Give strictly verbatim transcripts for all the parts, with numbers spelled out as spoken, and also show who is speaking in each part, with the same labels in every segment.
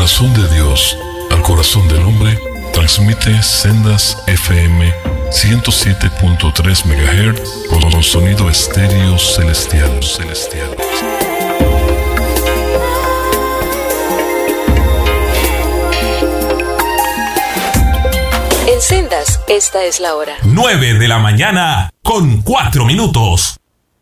Speaker 1: corazón de Dios al corazón del hombre, transmite Sendas F M ciento siete punto tres megahertz con sonido estéreo celestial. celestial.
Speaker 2: En Sendas, esta es la hora.
Speaker 3: nueve de la mañana con cuatro minutos.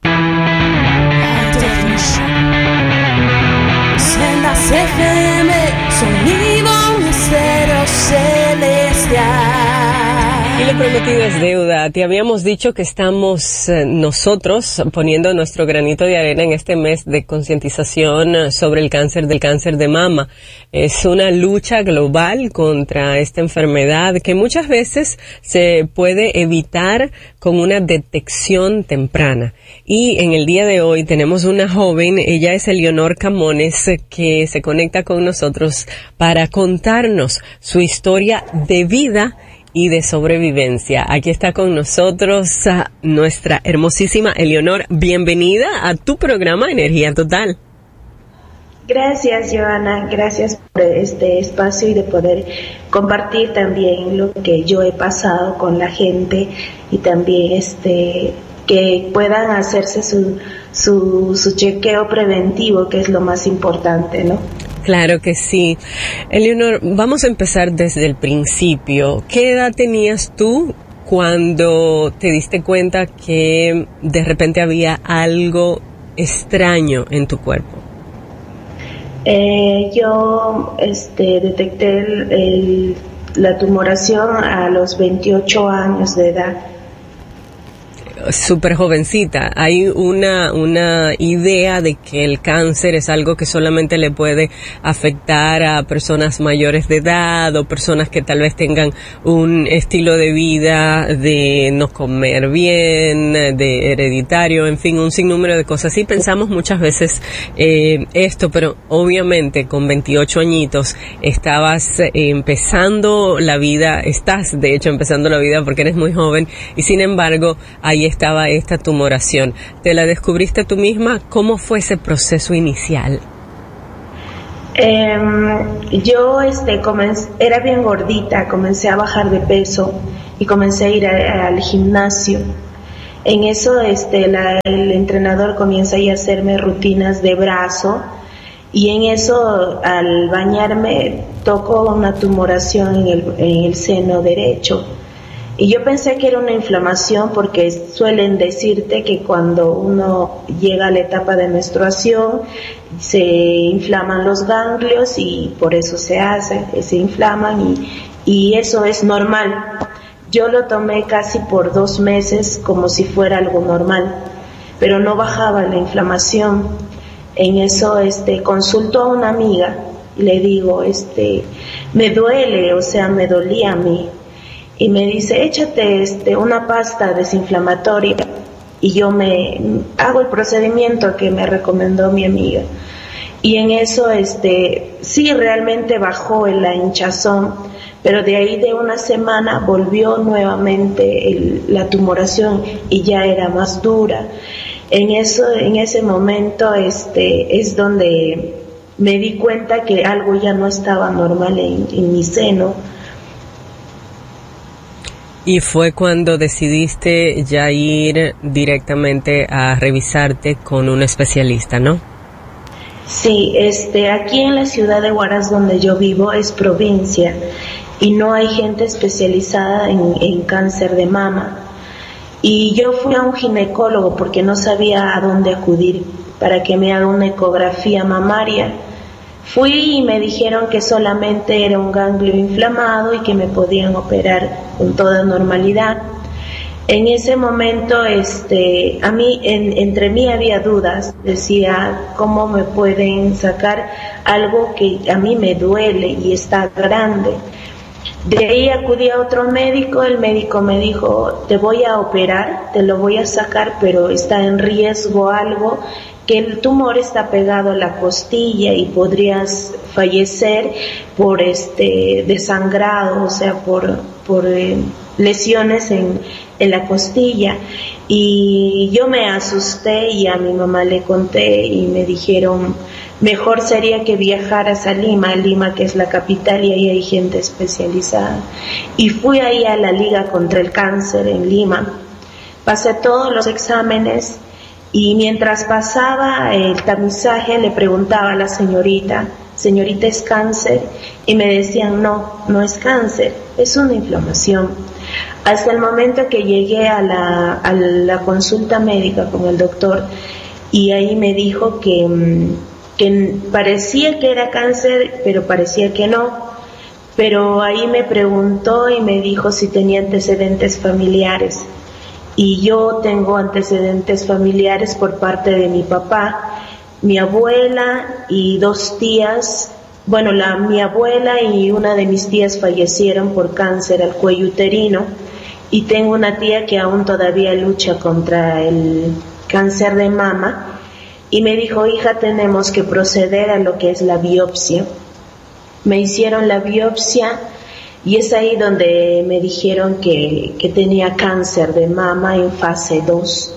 Speaker 4: Sendas F M, sonido estéreo celestial.
Speaker 5: Y lo prometido es deuda. Te habíamos dicho que estamos eh, nosotros poniendo nuestro granito de arena en este mes de concientización sobre el cáncer del cáncer de mama. Es una lucha global contra esta enfermedad que muchas veces se puede evitar con una detección temprana. Y en el día de hoy tenemos una joven, ella es Eleonor Camones, que se conecta con nosotros para contarnos su historia de vida y de sobrevivencia. Aquí está con nosotros uh, nuestra hermosísima Eleonor. Bienvenida a tu programa Energía Total.
Speaker 6: Gracias, Joana. Gracias por este espacio y de poder compartir también lo que yo he pasado con la gente y también este que puedan hacerse su su, su chequeo preventivo, que es lo más importante, ¿no?
Speaker 5: Claro que sí. Eleonor, vamos a empezar desde el principio. ¿Qué edad tenías tú cuando te diste cuenta que de repente había algo extraño en tu cuerpo?
Speaker 6: Eh, yo este, detecté el, el, la tumoración a los veintiocho años de edad.
Speaker 5: Súper jovencita. Hay una una idea de que el cáncer es algo que solamente le puede afectar a personas mayores de edad o personas que tal vez tengan un estilo de vida de no comer bien, de hereditario, en fin, un sinnúmero de cosas. Sí pensamos muchas veces eh, esto, pero obviamente con veintiocho añitos estabas eh, empezando la vida, estás de hecho empezando la vida porque eres muy joven y sin embargo ahí estaba esta tumoración. ¿Te la descubriste tú misma? ¿Cómo fue ese proceso inicial?
Speaker 6: Eh, yo este, comencé, era bien gordita, comencé a bajar de peso y comencé a ir a, al gimnasio. En eso este, la, el entrenador comienza a hacerme rutinas de brazo y en eso al bañarme toco una tumoración en el, en el seno derecho. Y yo pensé que era una inflamación porque suelen decirte que cuando uno llega a la etapa de menstruación se inflaman los ganglios y por eso se hace, se inflaman y, y eso es normal. Yo lo tomé casi por dos meses como si fuera algo normal, pero no bajaba la inflamación. En eso este, consulto a una amiga y le digo, este, me duele, o sea, me dolía a mí. Y me dice, échate este, una pasta desinflamatoria. Y yo me hago el procedimiento que me recomendó mi amiga. Y en eso, este, sí, realmente bajó la hinchazón, pero de ahí de una semana volvió nuevamente el, la tumoración y ya era más dura. En eso, en ese momento, este, es donde me di cuenta que algo ya no estaba normal en, en mi seno.
Speaker 5: Y fue cuando decidiste ya ir directamente a revisarte con un especialista, ¿no?
Speaker 6: Sí, este, aquí en la ciudad de Huaraz donde yo vivo es provincia y no hay gente especializada en, en cáncer de mama. Y yo fui a un ginecólogo porque no sabía a dónde acudir para que me haga una ecografía mamaria. Fui y me dijeron que solamente era un ganglio inflamado y que me podían operar con toda normalidad. En ese momento, este, a mí, en, entre mí había dudas. Decía, ¿cómo me pueden sacar algo que a mí me duele y está grande? De ahí acudí a otro médico, el médico me dijo, te voy a operar, te lo voy a sacar, pero está en riesgo algo, que el tumor está pegado a la costilla y podrías fallecer por este desangrado, o sea, por, por eh, lesiones en, en la costilla. Y yo me asusté y a mi mamá le conté y me dijeron, mejor sería que viajaras a Lima, Lima que es la capital y ahí hay gente especializada. Y fui ahí a la Liga contra el Cáncer en Lima, pasé todos los exámenes y mientras pasaba el tamizaje le preguntaba a la señorita, señorita, ¿es cáncer? Y me decían, no, no es cáncer, es una inflamación. Hasta el momento que llegué a la, a la consulta médica con el doctor y ahí me dijo que, que parecía que era cáncer, pero parecía que no. Pero ahí me preguntó y me dijo si tenía antecedentes familiares. Y yo tengo antecedentes familiares por parte de mi papá, mi abuela y dos tías. Bueno, la, mi abuela y una de mis tías fallecieron por cáncer al cuello uterino y tengo una tía que aún todavía lucha contra el cáncer de mama y me dijo, hija, tenemos que proceder a lo que es la biopsia. Me hicieron la biopsia y es ahí donde me dijeron que, que tenía cáncer de mama en fase dos.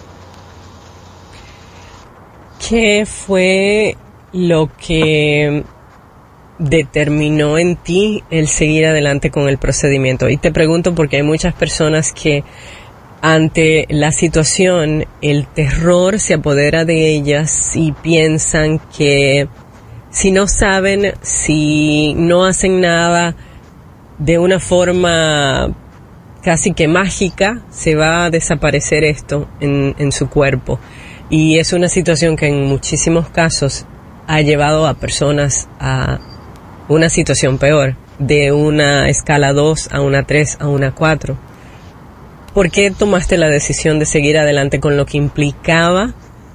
Speaker 5: ¿Qué fue lo que determinó en ti el seguir adelante con el procedimiento? Y te pregunto porque hay muchas personas que ante la situación el terror se apodera de ellas y piensan que si no saben, si no hacen nada, de una forma casi que mágica se va a desaparecer esto en, en su cuerpo. Y es una situación que en muchísimos casos ha llevado a personas a una situación peor, de una escala dos a una tres a una cuatro. ¿Por qué tomaste la decisión de seguir adelante con lo que implicaba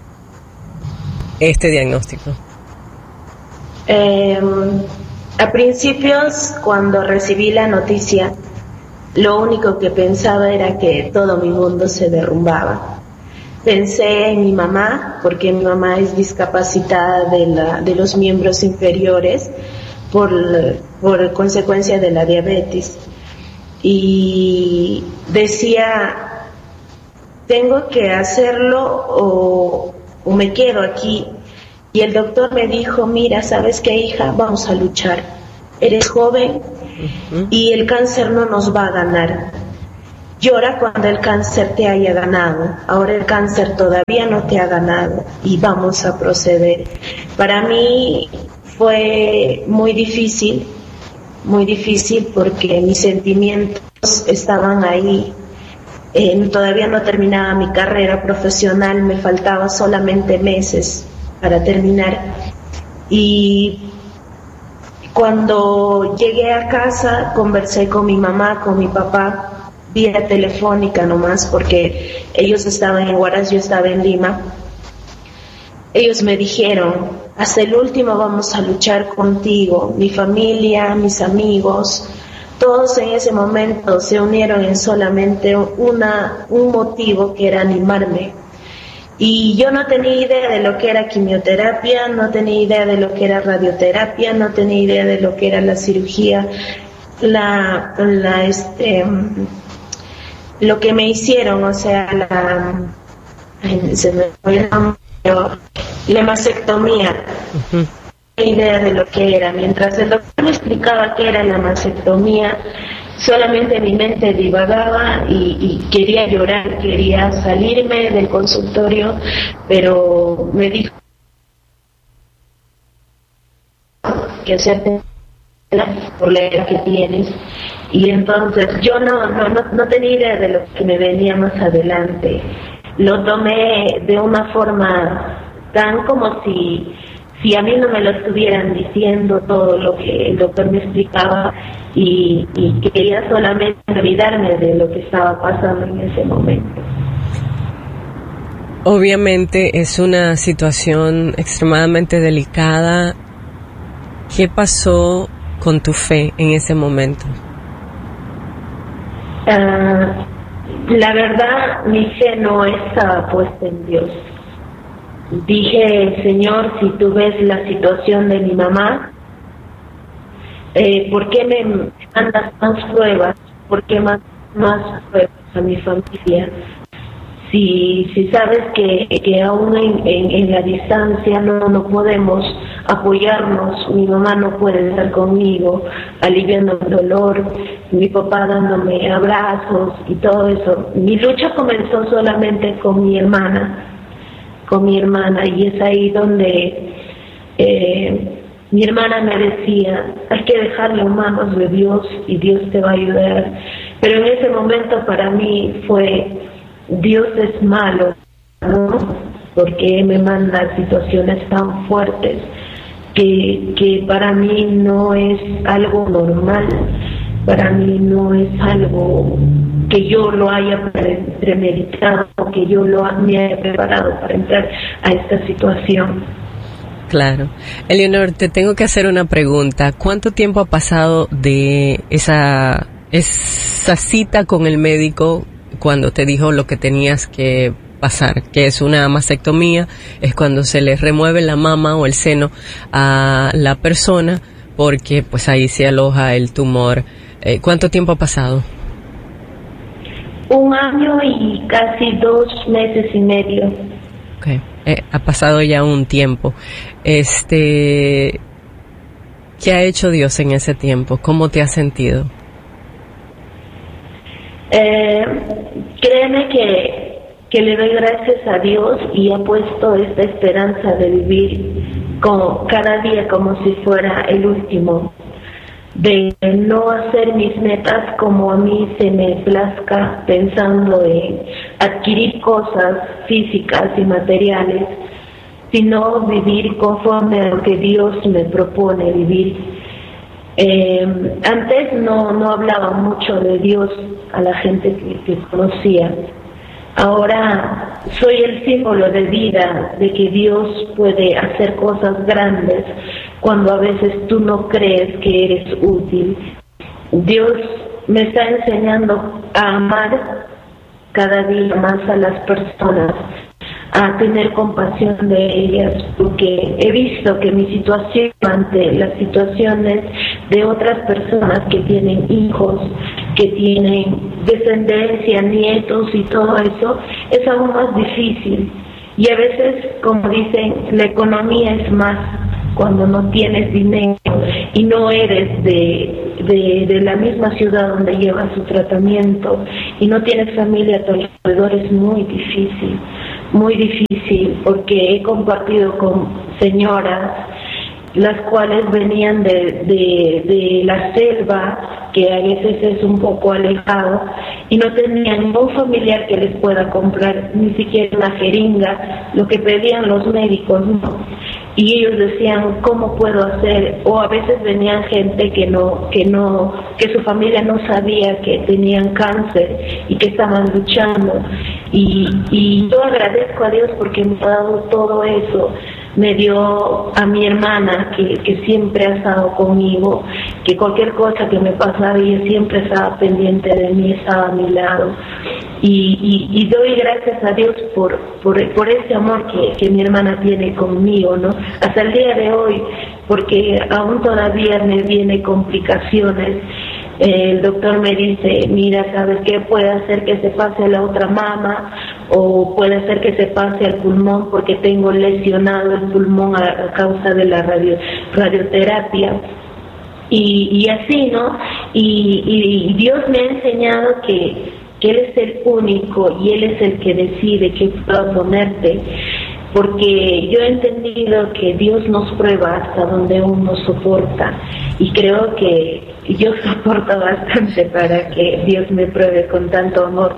Speaker 5: este diagnóstico?
Speaker 6: Eh, a principios, cuando recibí la noticia, lo único que pensaba era que todo mi mundo se derrumbaba. Pensé en mi mamá, porque mi mamá es discapacitada de, la, de los miembros inferiores por, por consecuencia de la diabetes. Y decía, tengo que hacerlo o, o me quedo aquí. Y el doctor me dijo, mira, ¿sabes qué, hija? Vamos a luchar. Eres joven y el cáncer no nos va a ganar. Llora cuando el cáncer te haya ganado. Ahora el cáncer todavía no te ha ganado y vamos a proceder. Para mí fue muy difícil, muy difícil porque mis sentimientos estaban ahí. Eh, todavía no terminaba mi carrera profesional, me faltaba solamente meses para terminar. Y cuando llegué a casa conversé con mi mamá, con mi papá, vía telefónica nomás, porque ellos estaban en Huaraz, yo estaba en Lima. Ellos me dijeron, hasta el último vamos a luchar contigo. Mi familia, mis amigos, todos en ese momento se unieron en solamente una, un motivo, que era animarme. Y yo no tenía idea de lo que era quimioterapia, no tenía idea de lo que era radioterapia, no tenía idea de lo que era la cirugía, la, la este, lo que me hicieron, o sea, la, se me fue el nombre, la mastectomía. Uh-huh. No tenía idea de lo que era. Mientras el doctor me explicaba qué era la mastectomía, solamente mi mente divagaba y, y quería llorar, quería salirme del consultorio, pero me dijo que hacerte la problema que tienes. Y entonces yo no, no, no, no tenía idea de lo que me venía más adelante. Lo tomé de una forma tan como si, si a mí no me lo estuvieran diciendo todo lo que el doctor me explicaba, y, y quería solamente olvidarme de lo que estaba pasando en ese momento.
Speaker 5: Obviamente es una situación extremadamente delicada. ¿Qué pasó con tu fe en ese momento?
Speaker 6: Uh, la verdad, mi fe no estaba puesta en Dios. Dije, Señor, si tú ves la situación de mi mamá, eh, ¿por qué me mandas más pruebas? ¿Por qué más, más pruebas a mi familia? si, si sabes que, que aún en, en, en la distancia no, no podemos apoyarnos, mi mamá no puede estar conmigo, aliviando el dolor, mi papá dándome abrazos y todo eso. Mi lucha comenzó solamente con mi hermana, con mi hermana, y es ahí donde eh, mi hermana me decía, hay que dejarlo en manos de Dios y Dios te va a ayudar. Pero en ese momento para mí fue, Dios es malo, ¿no? Porque me manda situaciones tan fuertes que, que para mí no es algo normal, para mí no es algo que yo lo haya premeditado, que yo lo me haya preparado para entrar a esta situación.
Speaker 5: Claro. Eleonor, te tengo que hacer una pregunta. ¿Cuánto tiempo ha pasado de esa, esa cita con el médico cuando te dijo lo que tenías que pasar, que es una mastectomía? Es cuando se le remueve la mama o el seno a la persona porque pues ahí se aloja el tumor. Eh, ¿Cuánto tiempo ha pasado?
Speaker 6: Un año y casi dos meses y medio.
Speaker 5: Okay. Eh, ha pasado ya un tiempo. Este, ¿qué ha hecho Dios en ese tiempo? ¿Cómo te has sentido?
Speaker 6: Eh, créeme que, que le doy gracias a Dios y ha puesto esta esperanza de vivir como, cada día como si fuera el último, de no hacer mis metas como a mí se me plazca, pensando en adquirir cosas físicas y materiales, sino vivir conforme a lo que Dios me propone vivir. Eh, antes no, no hablaba mucho de Dios a la gente que, que conocía. Ahora soy el símbolo de vida, de que Dios puede hacer cosas grandes cuando a veces tú no crees que eres útil. Dios me está enseñando a amar cada día más a las personas, a tener compasión de ellas, porque he visto que mi situación ante las situaciones de otras personas que tienen hijos, que tienen descendencia, nietos y todo eso, es aún más difícil. Y a veces, como dicen, la economía es más cuando no tienes dinero y no eres de, de, de la misma ciudad donde llevas su tratamiento y no tienes familia a tu alrededor, es muy difícil, muy difícil, porque he compartido con señoras las cuales venían de, de, de la selva, que a veces es un poco alejado, y no tenían ningún familiar que les pueda comprar ni siquiera una jeringa, lo que pedían los médicos, ¿no? Y ellos decían, ¿cómo puedo hacer? O a veces venían gente que no, que no, que su familia no sabía que tenían cáncer y que estaban luchando. Y, y yo agradezco a Dios porque me ha dado todo eso. Me dio a mi hermana que, que siempre ha estado conmigo, que cualquier cosa que me pasaba ella siempre estaba pendiente de mí, estaba a mi lado. Y, y, y doy gracias a Dios por, por, por ese amor que, que mi hermana tiene conmigo, ¿no? Hasta el día de hoy, porque aún todavía me vienen complicaciones. El doctor me dice, mira, ¿sabes qué? Puede hacer que se pase a la otra mama o puede hacer que se pase al pulmón porque tengo lesionado el pulmón a, a causa de la radio, radioterapia. Y, y así, ¿no? Y, y, y Dios me ha enseñado que, que Él es el único y Él es el que decide qué puedo ponerte. Porque yo he entendido que Dios nos prueba hasta donde uno soporta y creo que yo soporto bastante para que Dios me pruebe con tanto amor.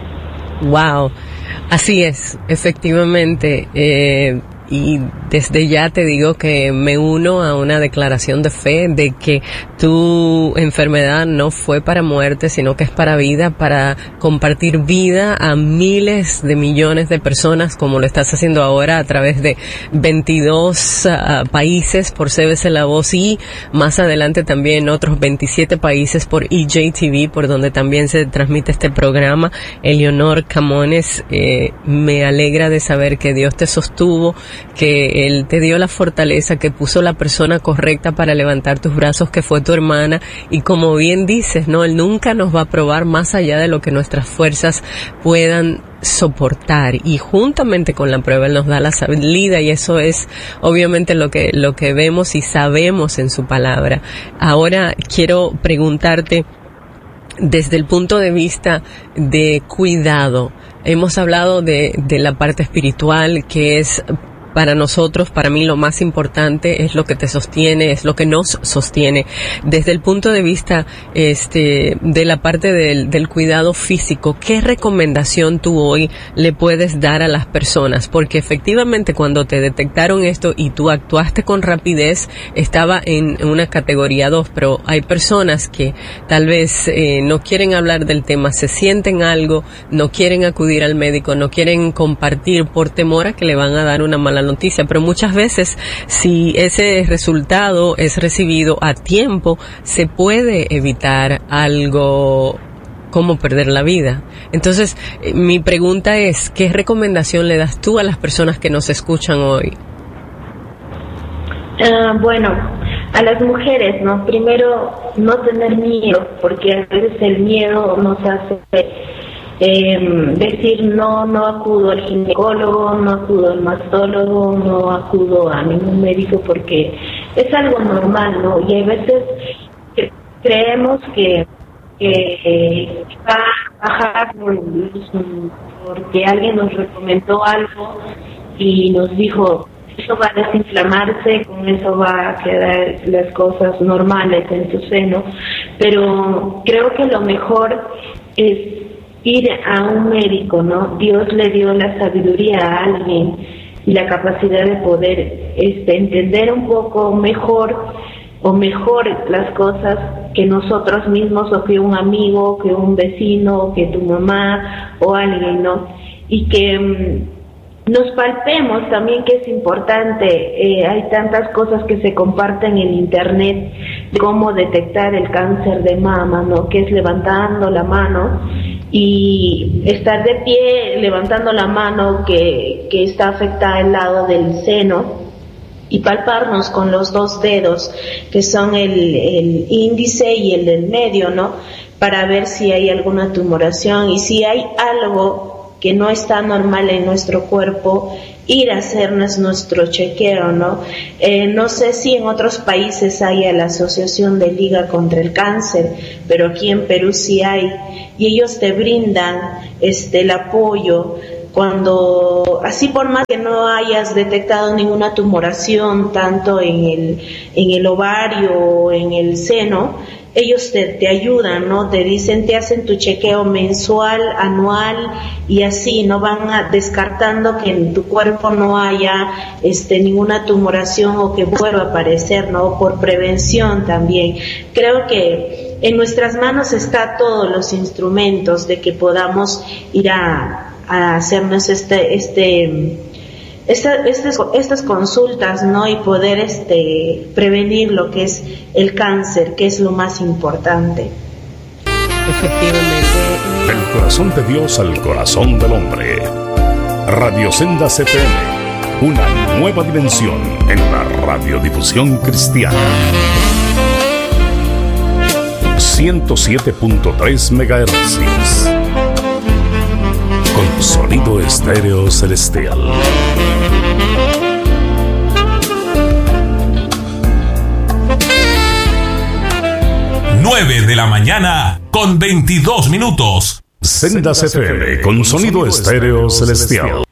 Speaker 5: Wow, así es, efectivamente. Eh, y desde ya te digo que me uno a una declaración de fe de que tu enfermedad no fue para muerte, sino que es para vida, para compartir vida a miles de millones de personas, como lo estás haciendo ahora a través de veintidós uh, países por C B C La Voz y más adelante también otros veintisiete países por E J T V, por donde también se transmite este programa. Eleonor Camones, eh, me alegra de saber que Dios te sostuvo, que Él te dio la fortaleza, que puso la persona correcta para levantar tus brazos, que fue tu hermana, y como bien dices, ¿no? Él nunca nos va a probar más allá de lo que nuestras fuerzas puedan soportar, y juntamente con la prueba Él nos da la salida, y eso es obviamente lo que, lo que vemos y sabemos en su palabra. Ahora quiero preguntarte, desde el punto de vista de cuidado, hemos hablado de, de la parte espiritual, que es para nosotros, para mí lo más importante, es lo que te sostiene, es lo que nos sostiene. Desde el punto de vista este de la parte del, del cuidado físico, ¿qué recomendación tú hoy le puedes dar a las personas? Porque efectivamente cuando te detectaron esto y tú actuaste con rapidez, estaba en una categoría dos, pero hay personas que tal vez eh, no quieren hablar del tema, se sienten algo, no quieren acudir al médico, no quieren compartir por temor a que le van a dar una mala noticia, pero muchas veces si ese resultado es recibido a tiempo, se puede evitar algo como perder la vida. Entonces, eh, mi pregunta es, ¿qué recomendación le das tú a las personas que nos escuchan hoy?
Speaker 6: Uh, bueno, a las mujeres, ¿no? Primero, no tener miedo, porque a veces el miedo nos hace Eh, decir no, no acudo al ginecólogo, no acudo al mastólogo, no acudo a ningún médico, porque es algo normal, ¿no? Y hay veces que creemos que, que va a bajar por, porque alguien nos recomendó algo y nos dijo, eso va a desinflamarse, con eso va a quedar las cosas normales en tu seno, pero creo que lo mejor es ir a un médico, ¿no? Dios le dio la sabiduría a alguien y la capacidad de poder este, entender un poco mejor o mejor las cosas que nosotros mismos, o que un amigo, que un vecino, o que tu mamá o alguien, ¿no? Y que um, nos palpemos también, que es importante. Eh, hay tantas cosas que se comparten en internet de cómo detectar el cáncer de mama, ¿no? Que es levantando la mano y estar de pie, levantando la mano que, que está afectada al lado del seno, y palparnos con los dos dedos, que son el, el índice y el del medio, ¿no? Para ver si hay alguna tumoración, y si hay algo que no está normal en nuestro cuerpo, ir a hacernos nuestro chequeo, ¿no? Eh, no sé si en otros países haya la Asociación de Liga contra el Cáncer, pero aquí en Perú sí hay, y ellos te brindan este el apoyo cuando, así por más que no hayas detectado ninguna tumoración, tanto en el, en el ovario o en el seno, ellos te, te ayudan, ¿no? Te dicen, te hacen tu chequeo mensual, anual, y así, ¿no? Van a, descartando que en tu cuerpo no haya este ninguna tumoración o que vuelva a aparecer, ¿no? Por prevención también. Creo que en nuestras manos está todos los instrumentos de que podamos ir a, a hacernos este, este, Esta, estas, estas consultas, ¿no? Y poder este prevenir lo que es el cáncer, que es lo más importante.
Speaker 5: Efectivamente.
Speaker 7: Del corazón de Dios al corazón del hombre. Radio Sendas F M, una nueva dimensión en la radiodifusión cristiana. ciento siete punto tres megahercios. Con sonido estéreo celestial.
Speaker 3: nueve de la mañana con veintidós minutos.
Speaker 7: Sendas F M con sonido estéreo celestial.